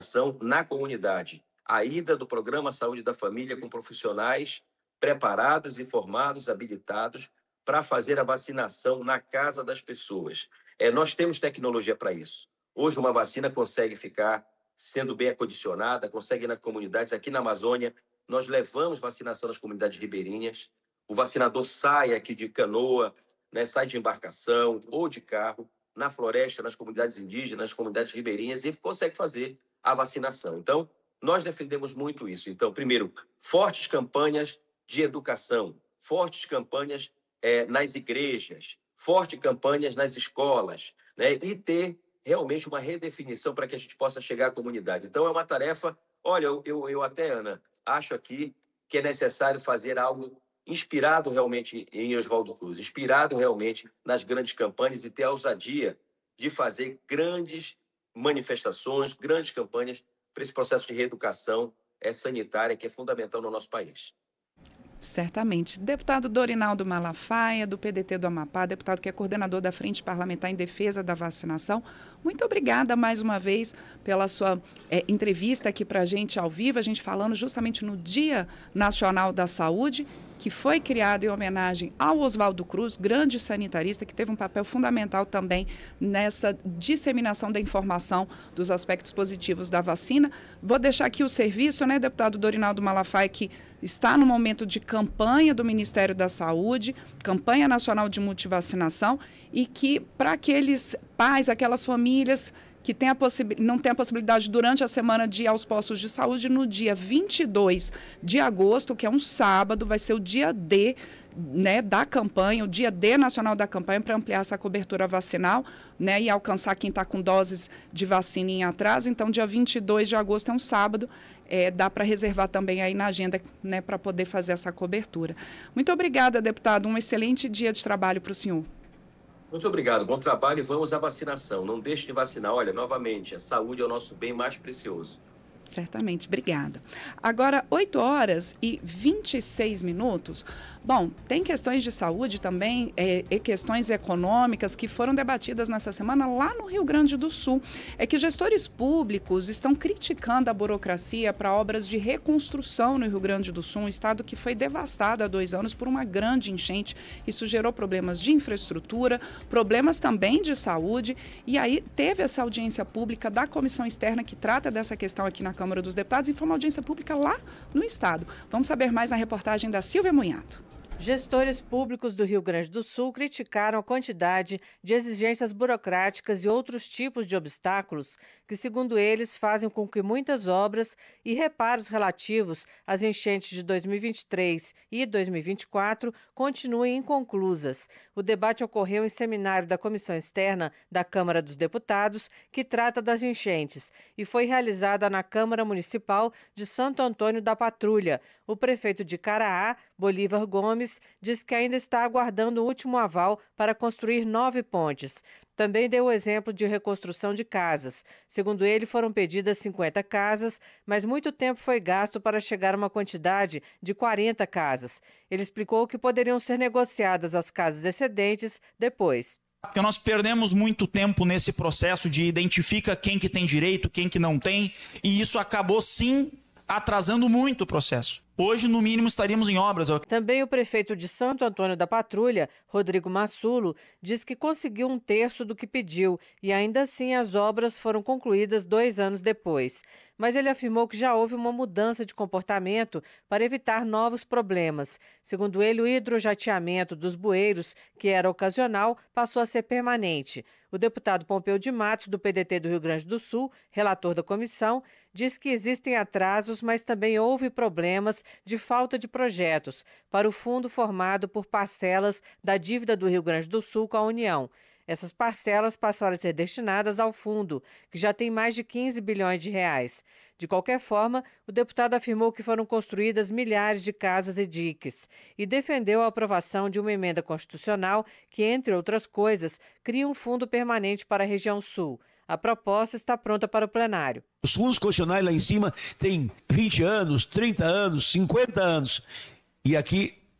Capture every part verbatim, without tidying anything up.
na comunidade. A ida do Programa Saúde da Família com profissionais preparados, informados, habilitados para fazer a vacinação na casa das pessoas. É, nós temos tecnologia para isso. Hoje uma vacina consegue ficar sendo bem acondicionada, consegue ir nas comunidades. Aqui na Amazônia, nós levamos vacinação nas comunidades ribeirinhas. O vacinador sai aqui de canoa, né, sai de embarcação ou de carro, na floresta, nas comunidades indígenas, nas comunidades ribeirinhas, e consegue fazer a vacinação. Então, nós defendemos muito isso. Então, primeiro, fortes campanhas de educação, fortes campanhas é, nas igrejas, fortes campanhas nas escolas, né, e ter realmente uma redefinição para que a gente possa chegar à comunidade. Então, é uma tarefa, olha, eu, eu, eu até, Ana, acho aqui que é necessário fazer algo inspirado realmente em Oswaldo Cruz, inspirado realmente nas grandes campanhas e ter a ousadia de fazer grandes manifestações, grandes campanhas para esse processo de reeducação é, sanitária que é fundamental no nosso país. Certamente. Deputado Dorinaldo Malafaia, do P D T do Amapá, deputado que é coordenador da Frente Parlamentar em Defesa da Vacinação, muito obrigada mais uma vez pela sua é, entrevista aqui para a gente ao vivo, a gente falando justamente no Dia Nacional da Saúde, que foi criado em homenagem ao Oswaldo Cruz, grande sanitarista, que teve um papel fundamental também nessa disseminação da informação dos aspectos positivos da vacina. Vou deixar aqui o serviço, né, deputado Dorinaldo Malafaia, que está no momento de campanha do Ministério da Saúde, campanha nacional de multivacinação, e que para aqueles pais, aquelas famílias que tem a não tem a possibilidade durante a semana de ir aos postos de saúde, no dia vinte e dois de agosto, que é um sábado, vai ser o dia D, né, da campanha, o dia D nacional da campanha para ampliar essa cobertura vacinal, né, e alcançar quem está com doses de vacina em atraso. Então, dia vinte e dois de agosto é um sábado, é, dá para reservar também aí na agenda, né, para poder fazer essa cobertura. Muito obrigada, deputado. Um excelente dia de trabalho para o senhor. Muito obrigado, bom trabalho e vamos à vacinação. Não deixe de vacinar. Olha, novamente, a saúde é o nosso bem mais precioso. Certamente, obrigada. Agora, oito horas e vinte e seis minutos. Bom, tem questões de saúde também é, e questões econômicas que foram debatidas nessa semana lá no Rio Grande do Sul. É que gestores públicos estão criticando a burocracia para obras de reconstrução no Rio Grande do Sul, um estado que foi devastado há dois anos por uma grande enchente. Isso gerou problemas de infraestrutura, problemas também de saúde, e aí teve essa audiência pública da comissão externa que trata dessa questão aqui na Câmara dos Deputados, e foi uma audiência pública lá no estado. Vamos saber mais na reportagem da Silvia Munhato. Gestores públicos do Rio Grande do Sul criticaram a quantidade de exigências burocráticas e outros tipos de obstáculos que, segundo eles, fazem com que muitas obras e reparos relativos às enchentes de dois mil e vinte e três e dois mil e vinte e quatro continuem inconclusas. O debate ocorreu em seminário da Comissão Externa da Câmara dos Deputados, que trata das enchentes, e foi realizada na Câmara Municipal de Santo Antônio da Patrulha. O prefeito de Caraá, Bolívar Gomes, diz que ainda está aguardando o último aval para construir nove pontes. Também deu o exemplo de reconstrução de casas. Segundo ele, foram pedidas cinquenta casas, mas muito tempo foi gasto para chegar a uma quantidade de quarenta casas. Ele explicou que poderiam ser negociadas as casas excedentes depois. Porque nós perdemos muito tempo nesse processo de identifica quem que tem direito, quem que não tem, e isso acabou sim atrasando muito o processo. Hoje, no mínimo, estaríamos em obras. Também o prefeito de Santo Antônio da Patrulha, Rodrigo Massulo, diz que conseguiu um terço do que pediu e ainda assim as obras foram concluídas dois anos depois. Mas ele afirmou que já houve uma mudança de comportamento para evitar novos problemas. Segundo ele, o hidrojateamento dos bueiros, que era ocasional, passou a ser permanente. O deputado Pompeu de Matos, do P D T do Rio Grande do Sul, relator da comissão, diz que existem atrasos, mas também houve problemas de falta de projetos para o fundo formado por parcelas da dívida do Rio Grande do Sul com a União. Essas parcelas passaram a ser destinadas ao fundo, que já tem mais de quinze bilhões de reais. De qualquer forma, o deputado afirmou que foram construídas milhares de casas e diques e defendeu a aprovação de uma emenda constitucional que, entre outras coisas, cria um fundo permanente para a região sul. A proposta está pronta para o plenário. Os fundos constitucionais lá em cima têm vinte anos, trinta anos, cinquenta anos. E aqui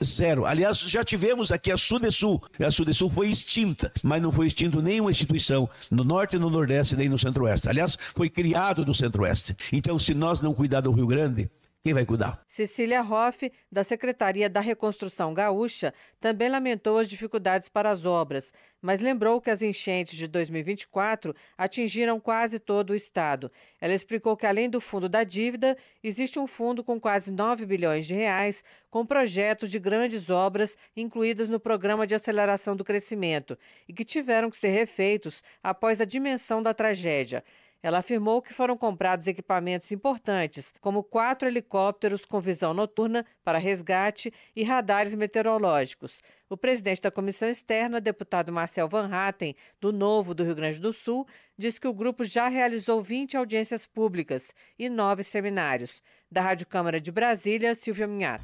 Zero. Aliás, já tivemos aqui a Sudesul. A Sudesul foi extinta, mas não foi extinta nenhuma instituição no Norte, no Nordeste, nem no Centro-Oeste. Aliás, foi criado no Centro-Oeste. Então, se nós não cuidar do Rio Grande, quem vai cuidar? Cecília Hoff, da Secretaria da Reconstrução Gaúcha, também lamentou as dificuldades para as obras, mas lembrou que as enchentes de dois mil e vinte e quatro atingiram quase todo o estado. Ela explicou que, além do fundo da dívida, existe um fundo com quase nove bilhões de reais, com projetos de grandes obras incluídas no Programa de Aceleração do Crescimento e que tiveram que ser refeitos após a dimensão da tragédia. Ela afirmou que foram comprados equipamentos importantes, como quatro helicópteros com visão noturna para resgate e radares meteorológicos. O presidente da Comissão Externa, deputado Marcel Van Hatten, do Novo do Rio Grande do Sul, disse que o grupo já realizou vinte audiências públicas e nove seminários. Da Rádio Câmara de Brasília, Silvia Minhato.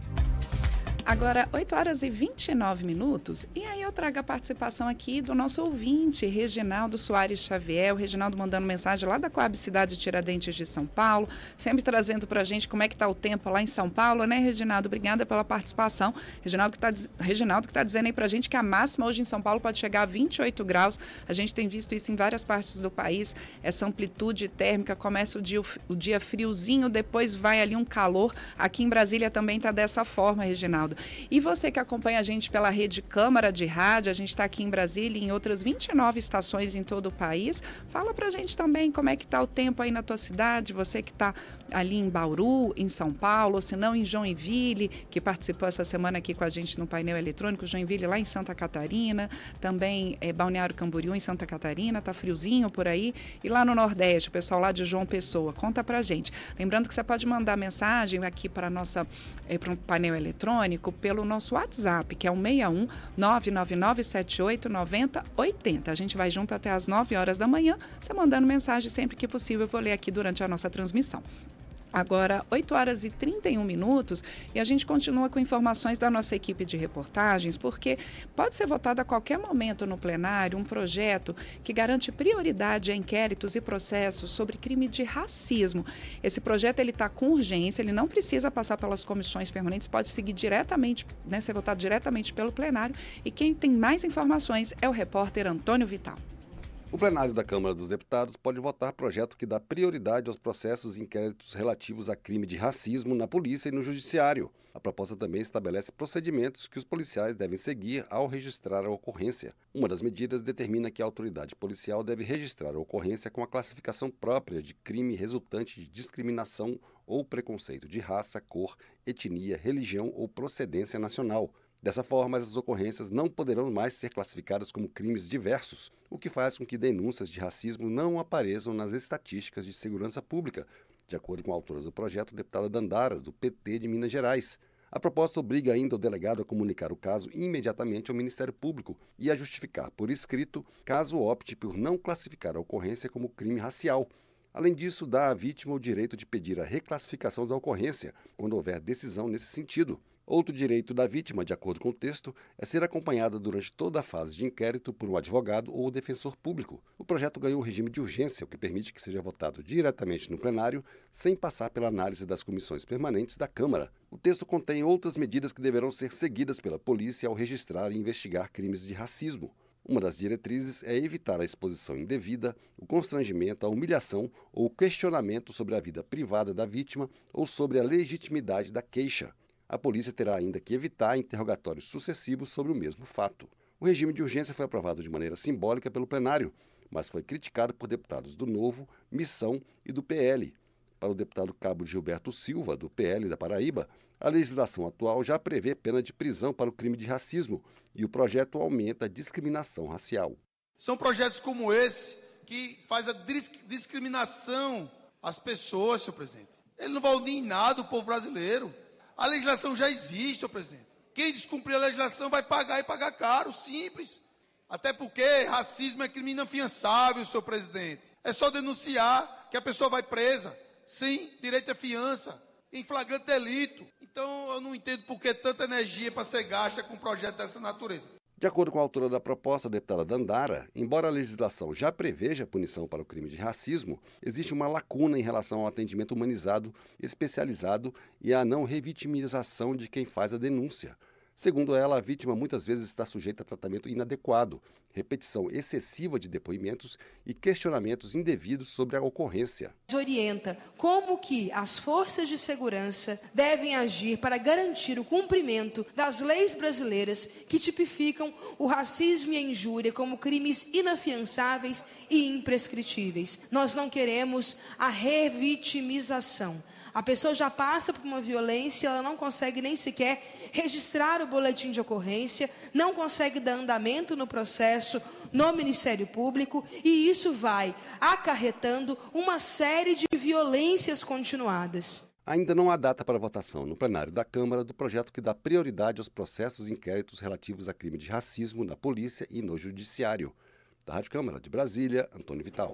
Agora, oito horas e vinte e nove minutos, e aí eu trago a participação aqui do nosso ouvinte, Reginaldo Soares Xavier. O Reginaldo mandando mensagem lá da Coab Cidade Tiradentes de São Paulo, sempre trazendo pra gente como é que tá o tempo lá em São Paulo, né, Reginaldo? Obrigada pela participação. Reginaldo que tá, Reginaldo que tá dizendo aí pra gente que a máxima hoje em São Paulo pode chegar a vinte e oito graus. A gente tem visto isso em várias partes do país, essa amplitude térmica, começa o dia, o dia friozinho, depois vai ali um calor. Aqui em Brasília também tá dessa forma, Reginaldo. E você que acompanha a gente pela rede Câmara de Rádio, a gente está aqui em Brasília e em outras vinte e nove estações em todo o país. Fala pra gente também como é que tá o tempo aí na tua cidade, você que está ali em Bauru, em São Paulo, ou se não em Joinville, que participou essa semana aqui com a gente no painel eletrônico, Joinville lá em Santa Catarina, também é, Balneário Camboriú em Santa Catarina, tá friozinho por aí, e lá no Nordeste, o pessoal lá de João Pessoa, conta pra gente. Lembrando que você pode mandar mensagem aqui para nossa é, para o painel eletrônico pelo nosso WhatsApp, que é o seis um nove nove nove sete oito nove zero oito zero. A gente vai junto até às nove horas da manhã, você mandando mensagem sempre que possível, eu vou ler aqui durante a nossa transmissão. Agora, oito horas e trinta e um minutos, e a gente continua com informações da nossa equipe de reportagens, porque pode ser votado a qualquer momento no plenário um projeto que garante prioridade a inquéritos e processos sobre crime de racismo. Esse projeto ele está com urgência, ele não precisa passar pelas comissões permanentes, pode seguir diretamente, né, ser votado diretamente pelo plenário, e quem tem mais informações é o repórter Antônio Vital. O plenário da Câmara dos Deputados pode votar projeto que dá prioridade aos processos e inquéritos relativos a crime de racismo na polícia e no judiciário. A proposta também estabelece procedimentos que os policiais devem seguir ao registrar a ocorrência. Uma das medidas determina que a autoridade policial deve registrar a ocorrência com a classificação própria de crime resultante de discriminação ou preconceito de raça, cor, etnia, religião ou procedência nacional. Dessa forma, essas ocorrências não poderão mais ser classificadas como crimes diversos, o que faz com que denúncias de racismo não apareçam nas estatísticas de segurança pública, de acordo com a autora do projeto, deputada Dandara, do P T de Minas Gerais. A proposta obriga ainda o delegado a comunicar o caso imediatamente ao Ministério Público e a justificar por escrito caso opte por não classificar a ocorrência como crime racial. Além disso, dá à vítima o direito de pedir a reclassificação da ocorrência, quando houver decisão nesse sentido. Outro direito da vítima, de acordo com o texto, é ser acompanhada durante toda a fase de inquérito por um advogado ou defensor público. O projeto ganhou o regime de urgência, o que permite que seja votado diretamente no plenário, sem passar pela análise das comissões permanentes da Câmara. O texto contém outras medidas que deverão ser seguidas pela polícia ao registrar e investigar crimes de racismo. Uma das diretrizes é evitar a exposição indevida, o constrangimento, a humilhação ou o questionamento sobre a vida privada da vítima ou sobre a legitimidade da queixa. A polícia terá ainda que evitar interrogatórios sucessivos sobre o mesmo fato. O regime de urgência foi aprovado de maneira simbólica pelo plenário, mas foi criticado por deputados do Novo, Missão e do P L. Para o deputado Cabo Gilberto Silva, do P L da Paraíba, a legislação atual já prevê pena de prisão para o crime de racismo e o projeto aumenta a discriminação racial. São projetos como esse que faz a discriminação às pessoas, senhor presidente. Ele não vai unir em nada o povo brasileiro. A legislação já existe, senhor presidente. Quem descumprir a legislação vai pagar e pagar caro, simples. Até porque racismo é crime inafiançável, senhor presidente. É só denunciar que a pessoa vai presa, sem direito à fiança, em flagrante delito. Então eu não entendo por que tanta energia para ser gasta com um projeto dessa natureza. De acordo com a autora da proposta, a deputada Dandara, embora a legislação já preveja a punição para o crime de racismo, existe uma lacuna em relação ao atendimento humanizado, especializado e à não revitimização de quem faz a denúncia. Segundo ela, a vítima muitas vezes está sujeita a tratamento inadequado, repetição excessiva de depoimentos e questionamentos indevidos sobre a ocorrência. Orienta como que as forças de segurança devem agir para garantir o cumprimento das leis brasileiras que tipificam o racismo e a injúria como crimes inafiançáveis e imprescritíveis. Nós não queremos a revitimização. A pessoa já passa por uma violência, ela não consegue nem sequer registrar o boletim de ocorrência, não consegue dar andamento no processo no Ministério Público, e isso vai acarretando uma série de violências continuadas. Ainda não há data para votação no plenário da Câmara do projeto que dá prioridade aos processos e inquéritos relativos a crime de racismo na polícia e no judiciário. Da Rádio Câmara de Brasília, Antônio Vital.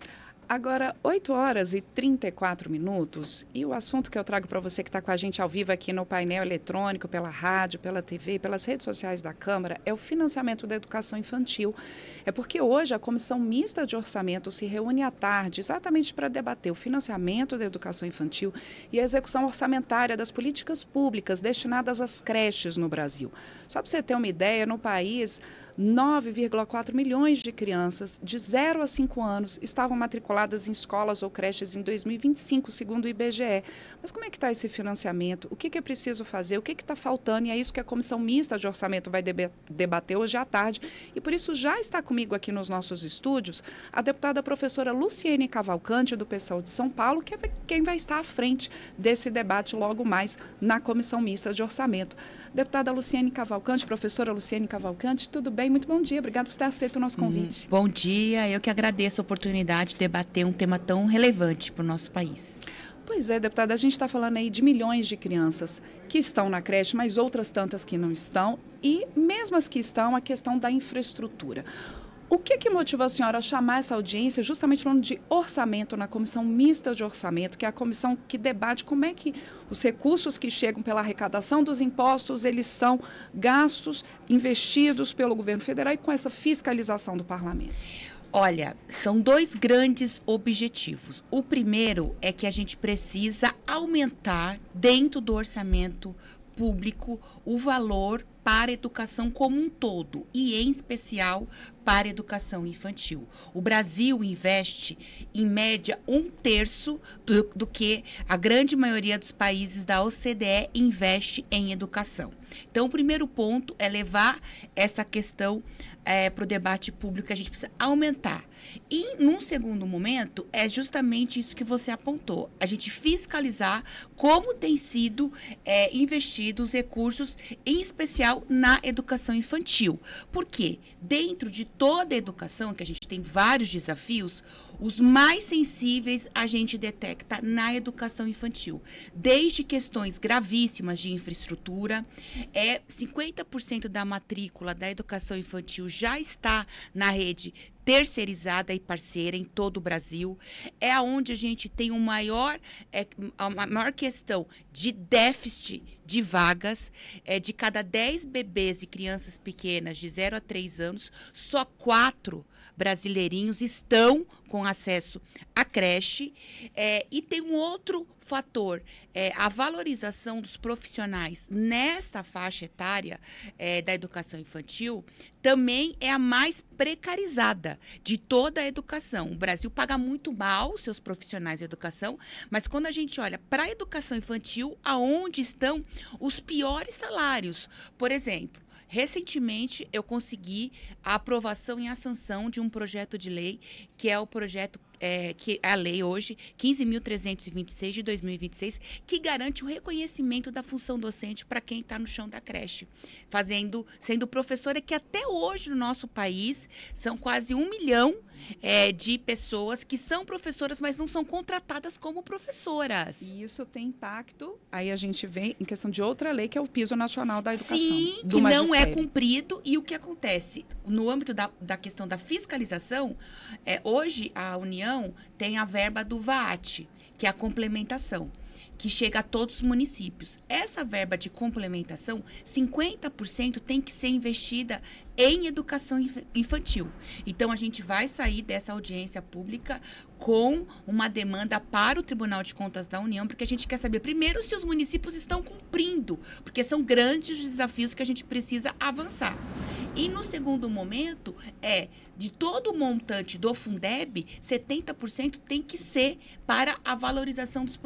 Agora, oito horas e trinta e quatro minutos, e o assunto que eu trago para você que está com a gente ao vivo aqui no painel eletrônico, pela rádio, pela T V, pelas redes sociais da Câmara, é o financiamento da educação infantil. É porque hoje a Comissão Mista de Orçamento se reúne à tarde exatamente para debater o financiamento da educação infantil e a execução orçamentária das políticas públicas destinadas às creches no Brasil. Só para você ter uma ideia, no país, nove vírgula quatro milhões de crianças de zero a cinco anos estavam matriculadas em escolas ou creches em dois mil e vinte e cinco, segundo o I B G E. Mas como é que está esse financiamento? O que, que é preciso fazer? O que está faltando? E é isso que a Comissão Mista de Orçamento vai deb- debater hoje à tarde. E por isso já está comigo aqui nos nossos estúdios a deputada professora Luciene Cavalcante, do P SOL de São Paulo, que é quem vai estar à frente desse debate logo mais na Comissão Mista de Orçamento. Deputada Luciene Cavalcante, professora Luciene Cavalcante, tudo bem? Muito bom dia, obrigada por ter aceito o nosso convite. Hum, bom dia, eu que agradeço a oportunidade de debater um tema tão relevante para o nosso país. Pois é, deputada, a gente está falando aí de milhões de crianças que estão na creche, mas outras tantas que não estão, e mesmo as que estão, a questão da infraestrutura. O que, que motiva a senhora a chamar essa audiência, justamente falando de orçamento, na Comissão Mista de Orçamento, que é a comissão que debate como é que os recursos que chegam pela arrecadação dos impostos, eles são gastos, investidos pelo governo federal e com essa fiscalização do parlamento? Olha, são dois grandes objetivos. O primeiro é que a gente precisa aumentar, dentro do orçamento público, o valor para a educação como um todo, e em especial para a educação infantil. O Brasil investe, em média, um terço do, do que a grande maioria dos países da O C D E investe em educação. Então, o primeiro ponto é levar essa questão é, para o debate público, que a gente precisa aumentar. E, num segundo momento, é justamente isso que você apontou, a gente fiscalizar como tem sido é, investidos os recursos, em especial na educação infantil. Por quê? Dentro de toda a educação, que a gente tem vários desafios, os mais sensíveis a gente detecta na educação infantil. Desde questões gravíssimas de infraestrutura, é, cinquenta por cento da matrícula da educação infantil já está na rede terceirizada e parceira em todo o Brasil. É onde a gente tem um maior, é, uma maior questão de déficit de vagas. É, de cada dez bebês e crianças pequenas de zero a três anos, só quatro brasileirinhos estão com acesso à creche. É, e tem um outro fator, é, a valorização dos profissionais nesta faixa etária é, da educação infantil também é a mais precarizada de toda a educação. O Brasil paga muito mal seus profissionais de educação, mas quando a gente olha para a educação infantil, aonde estão os piores salários? Por exemplo, recentemente eu consegui a aprovação e a sanção de um projeto de lei, que é o projeto É, que é a lei hoje, quinze mil trezentos e vinte e seis de dois mil e vinte e seis, que garante o reconhecimento da função docente para quem está no chão da creche, fazendo, sendo professora, que até hoje no nosso país são quase um milhão é, de pessoas que são professoras, mas não são contratadas como professoras. E isso tem impacto, aí a gente vê em questão de outra lei, que é o Piso Nacional da Educação. Sim, que não é cumprido. E o que acontece? No âmbito da, da questão da fiscalização, é, hoje a União tem a verba do V A A T, que é a complementação. que chega a todos os municípios. Essa verba de complementação, cinquenta por cento tem que ser investida em educação infantil. Então, a gente vai sair dessa audiência pública com uma demanda para o Tribunal de Contas da União, porque a gente quer saber, primeiro, se os municípios estão cumprindo, porque são grandes desafios que a gente precisa avançar. E, no segundo momento, é de todo o montante do Fundeb, setenta por cento tem que ser para a valorização dos